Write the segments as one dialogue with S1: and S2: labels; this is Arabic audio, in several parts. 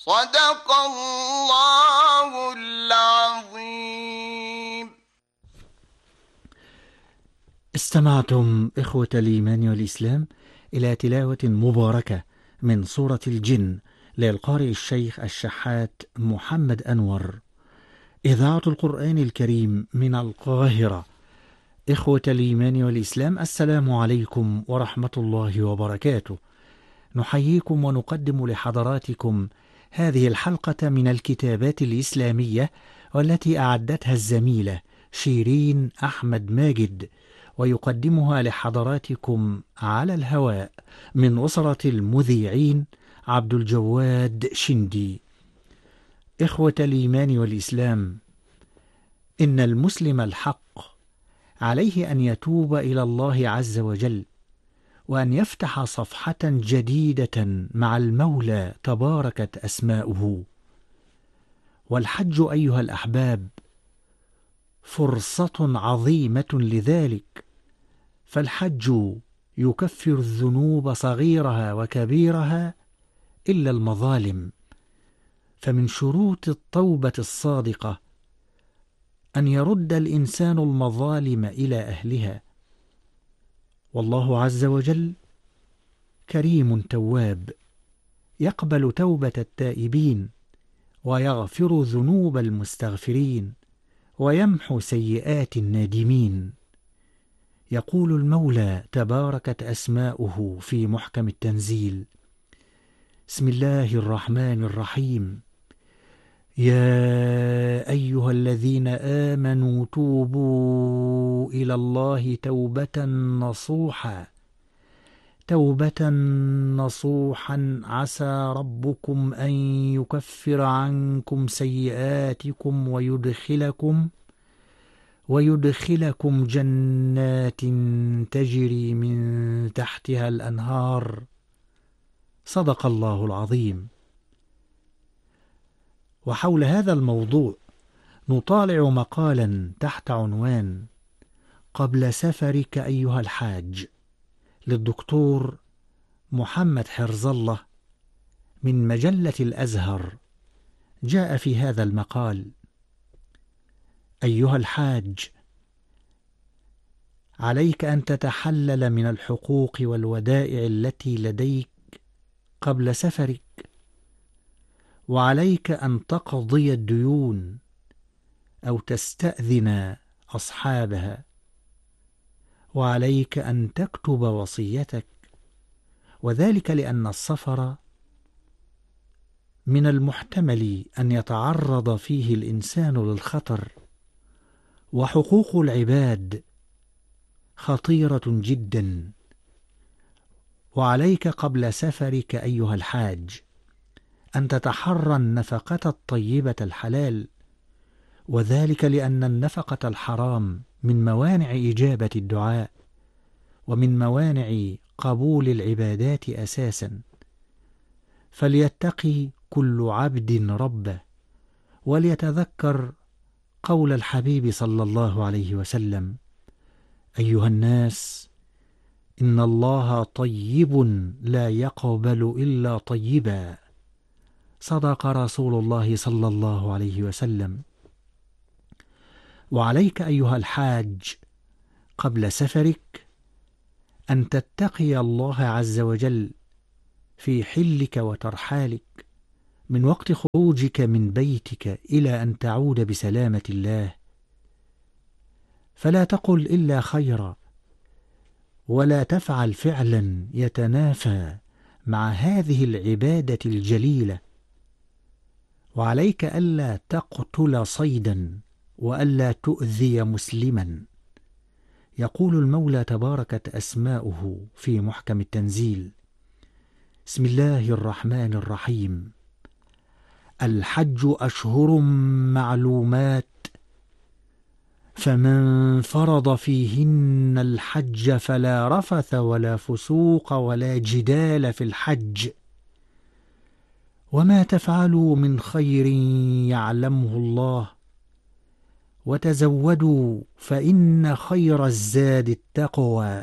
S1: صدق الله العظيم.
S2: استمعتم إخوة الإيمان والإسلام إلى تلاوة مباركة من سورة الجن للقارئ الشيخ الشحات محمد أنور، إذاعة القرآن الكريم من القاهرة. إخوة الإيمان والإسلام، السلام عليكم ورحمة الله وبركاته. نحييكم ونقدم لحضراتكم هذه الحلقة من الكتابات الإسلامية، والتي أعدتها الزميلة شيرين أحمد ماجد، ويقدمها لحضراتكم على الهواء من أسرة المذيعين عبد الجواد شندي. إخوة الإيمان والإسلام، إن المسلم الحق عليه أن يتوب إلى الله عز وجل، وأن يفتح صفحة جديدة مع المولى تباركت أسماؤه. والحج أيها الأحباب فرصة عظيمة لذلك، فالحج يكفر الذنوب صغيرها وكبيرها إلا المظالم، فمن شروط التوبة الصادقة أن يرد الإنسان المظالم إلى أهلها. والله عز وجل كريم تواب، يقبل توبة التائبين، ويغفر ذنوب المستغفرين، ويمحو سيئات النادمين. يقول المولى تباركت أسماؤه في محكم التنزيل: بسم الله الرحمن الرحيم: يا أيها الذين آمنوا توبوا إلى الله توبة نصوحا عسى ربكم أن يكفر عنكم سيئاتكم ويدخلكم جنات تجري من تحتها الأنهار. صدق الله العظيم. وحول هذا الموضوع نطالع مقالا تحت عنوان قبل سفرك أيها الحاج، للدكتور محمد حرز الله من مجلة الأزهر. جاء في هذا المقال: أيها الحاج، عليك أن تتحلل من الحقوق والودائع التي لديك قبل سفرك، وعليك أن تقضي الديون أو تستأذن أصحابها، وعليك أن تكتب وصيتك، وذلك لأن السفر من المحتمل أن يتعرض فيه الإنسان للخطر، وحقوق العباد خطيرة جدا. وعليك قبل سفرك أيها الحاج أن تتحرى النفقة الطيبة الحلال، وذلك لأن النفقة الحرام من موانع إجابة الدعاء، ومن موانع قبول العبادات أساسا. فليتقي كل عبد ربه، وليتذكر قول الحبيب صلى الله عليه وسلم: أيها الناس، إن الله طيب لا يقبل إلا طيبا. صدق رسول الله صلى الله عليه وسلم. وعليك أيها الحاج قبل سفرك أن تتقي الله عز وجل في حلك وترحالك، من وقت خروجك من بيتك إلى أن تعود بسلامة الله. فلا تقل إلا خيرا، ولا تفعل فعلا يتنافى مع هذه العبادة الجليلة. وعليك ألا تقتل صيدا، وألا تؤذي مسلما. يقول المولى تباركت أسماؤه في محكم التنزيل: بسم الله الرحمن الرحيم: الحج أشهر معلومات، فمن فرض فيهن الحج فلا رفث ولا فسوق ولا جدال في الحج، وما تفعلوا من خير يعلمه الله، وتزودوا فإن خير الزاد التقوى،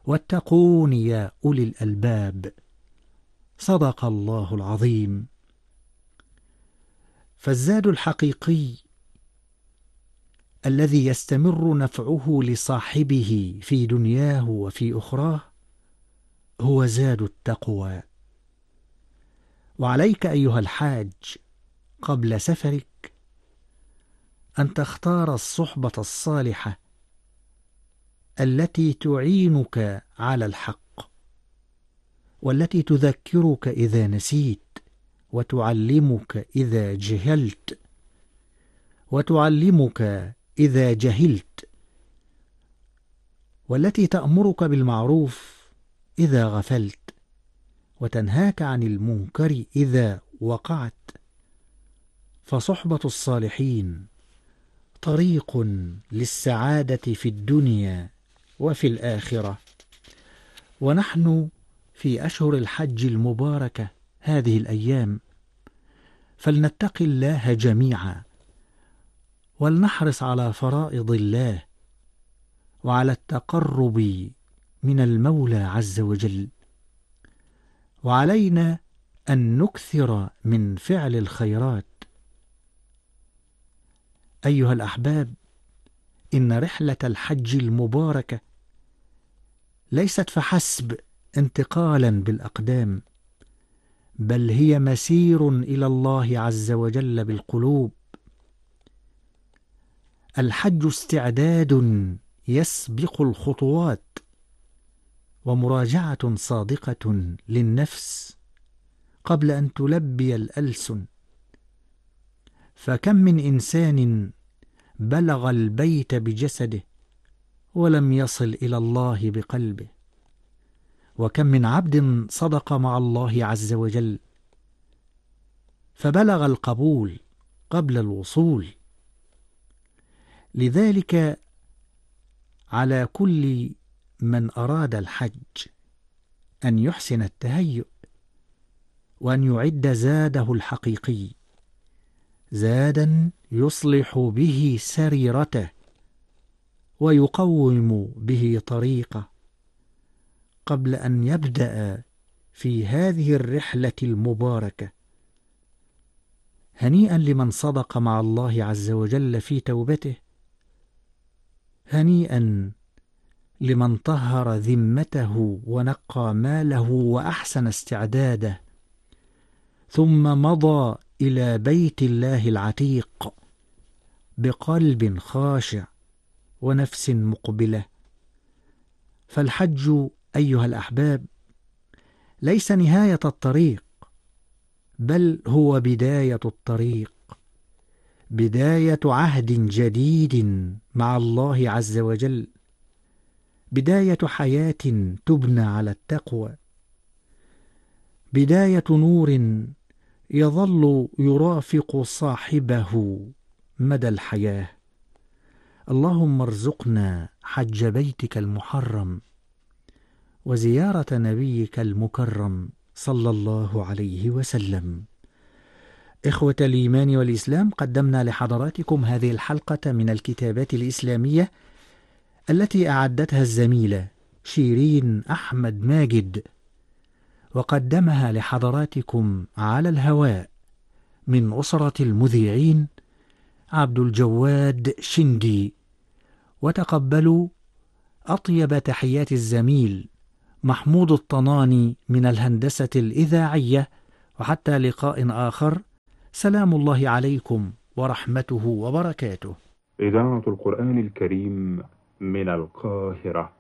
S2: واتقون يا أولي الألباب. صدق الله العظيم. فالزاد الحقيقي الذي يستمر نفعه لصاحبه في دنياه وفي أخراه هو زاد التقوى. وعليك أيها الحاج قبل سفرك أن تختار الصحبة الصالحة التي تعينك على الحق، والتي تذكرك إذا نسيت، وتعلمك إذا جهلت، والتي تأمرك بالمعروف إذا غفلت، وتنهاك عن المنكر إذا وقعت. فصحبة الصالحين طريق للسعادة في الدنيا وفي الآخرة. ونحن في أشهر الحج المباركة هذه الأيام، فلنتق الله جميعا، ولنحرص على فرائض الله وعلى التقرب من المولى عز وجل. وعلينا أن نكثر من فعل الخيرات. أيها الأحباب، إن رحلة الحج المباركة ليست فحسب انتقالا بالأقدام، بل هي مسير إلى الله عز وجل بالقلوب. الحج استعداد يسبق الخطوات، ومراجعة صادقة للنفس قبل أن تلبي الألسن. فكم من إنسان بلغ البيت بجسده ولم يصل إلى الله بقلبه، وكم من عبد صدق مع الله عز وجل فبلغ القبول قبل الوصول. لذلك على كل من أراد الحج أن يحسن التهيؤ، وأن يعد زاده الحقيقي، زادا يصلح به سريرته ويقوم به طريقه، قبل أن يبدأ في هذه الرحلة المباركة. هنيئا لمن صدق مع الله عز وجل في توبته، هنيئا لمن طهر ذمته ونقى ماله وأحسن استعداده، ثم مضى إلى بيت الله العتيق بقلب خاشع ونفس مقبلة. فالحج أيها الأحباب ليس نهاية الطريق، بل هو بداية الطريق، بداية عهد جديد مع الله عز وجل، بداية حياة تبنى على التقوى، بداية نور يظل يرافق صاحبه مدى الحياة. اللهم ارزقنا حج بيتك المحرم وزيارة نبيك المكرم صلى الله عليه وسلم. إخوة الإيمان والإسلام، قدمنا لحضراتكم هذه الحلقة من الكتابات الإسلامية التي أعدتها الزميلة شيرين أحمد ماجد، وقدمها لحضراتكم على الهواء من أسرة المذيعين عبد الجواد شندي. وتقبلوا أطيب تحيات الزميل محمود الطناني من الهندسة الإذاعية. وحتى لقاء آخر، سلام الله عليكم ورحمته وبركاته.
S3: إذاعة القرآن الكريم من القاهرة.